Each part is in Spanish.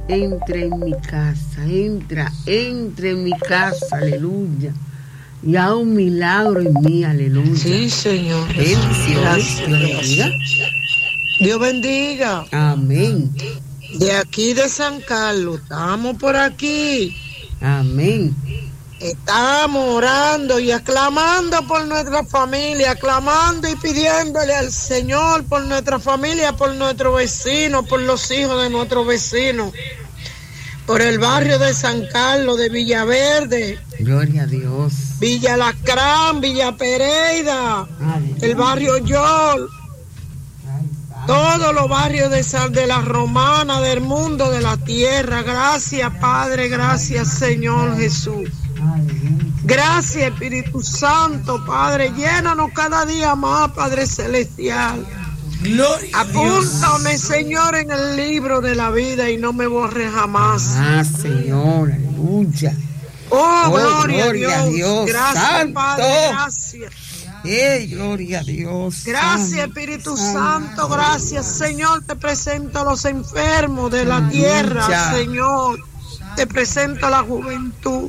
entre en mi casa, entra en mi casa, aleluya. Y haz un milagro en mí, aleluya. Sí, Señor. Bendiciones, Dios bendiga. Dios bendiga. Amén. De aquí de San Carlos, estamos por aquí. Amén. Estamos orando y aclamando por nuestra familia, aclamando y pidiéndole al Señor por nuestra familia, por nuestros vecinos, por los hijos de nuestros vecinos, por el barrio de San Carlos, de Villaverde. Gloria a Dios. Villa Lacrán, Villa Pereira, el barrio Yol, todos los barrios de la Romana, del mundo, de la tierra. Gracias, Padre, gracias, Señor Jesús. Gracias, Espíritu Santo, Padre, llénanos cada día más, Padre Celestial. Gloria Apúntame, Señor, en el libro de la vida y no me borres jamás. Señor, aleluya. Oh, gloria a Dios. Gracias, Santo. Padre, gracias. Gloria a Dios. Gracias, Santo, Espíritu Santo, gracias, Señor. Te presento a los enfermos de la tierra, Señor. Te presento a la juventud.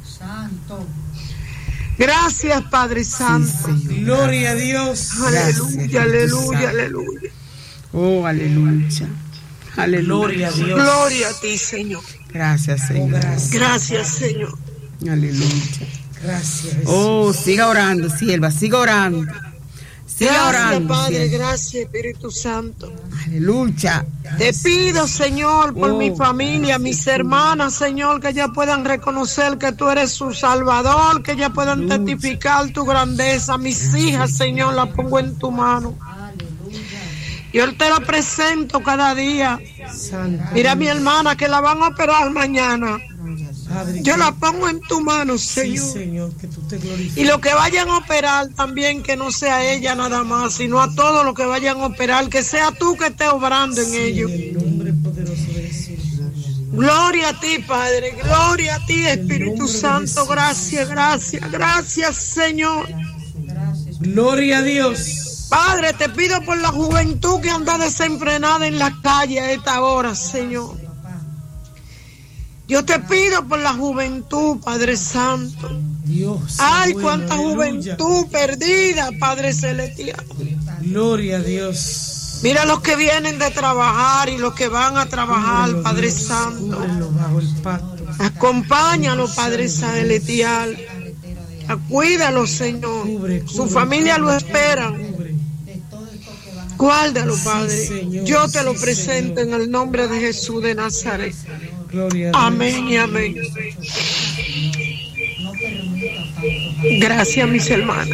Gracias, Padre Santo. Sí, Gloria a Dios. Aleluya, aleluya, aleluya. Oh, aleluya. Aleluya. Gloria a Dios. Gloria a ti, Señor. Gracias, Señor. Gracias, Señor. Aleluya. Gracias. Oh, siga orando, sierva, siga orando. Siga Gracias, orando. Padre, sierva. gracias, Espíritu Santo. Aleluya. Te pido, Señor, por mi familia, mis hermanas, Señor, que ellas puedan reconocer que tú eres su Salvador, que ellas puedan testificar tu grandeza. Mis hijas, Señor, las pongo en tu mano. Yo te la presento cada día. Mira a mi hermana que la van a operar mañana. Padre, Yo la pongo en tu mano, Señor. Sí, Señor, que tú te glorifiques. Y lo que vayan a operar también, que no sea ella nada más, sino a todos los que vayan a operar, que sea tú que estés obrando en ellos. En el nombre poderoso de Jesús. Gloria a ti, Padre, gloria a ti, Espíritu Santo, gracias, gracias, gracias, Señor. Gloria a Dios. Padre, te pido por la juventud que anda desenfrenada en la calle a esta hora, Señor. Yo te pido por la juventud, Padre Santo. Dios. Ay, bueno, cuánta aleluya. juventud perdida, Padre Celestial. Gloria a Dios. Mira los que vienen de trabajar y los que van a trabajar, Cúbrelo, Padre Dios, Santo. cúbrelo bajo el pacto. Acompáñalo, Padre Celestial. Cuídalo, Señor. Cubre, Su familia lo espera. cubre. Guárdalo, Padre. Señor, Yo te lo sí, presento Señor. en el nombre de Jesús de Nazaret. Gloria a Dios. Amén y amén. Gracias, mis hermanos.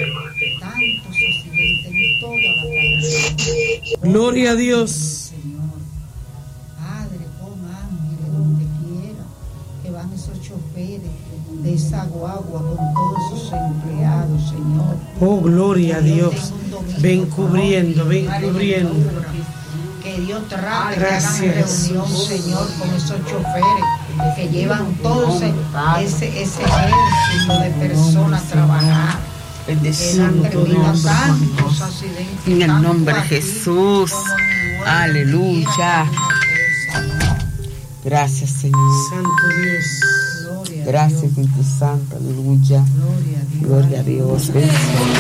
Gloria a Dios. Padre, pon ángeles donde quiera, que van esos choferes de esa guagua con todos sus empleados, Señor. Oh, gloria a Dios. Ven cubriendo, ven cubriendo. Que Dios trate que Gracias. hagan reunión, Señor, con esos choferes que llevan todo ese ejército de personas a trabajar. Que dan Bendecido todo termina nombre, tantos accidentes. en el tanto nombre de aquí Jesús. como en Nueva Aleluya. Gracias, Señor. Santo Dios. Gloria a Gracias, Dios. Espíritu Santo. Aleluya. Gloria a Dios. Gloria a Dios. Bendiciones.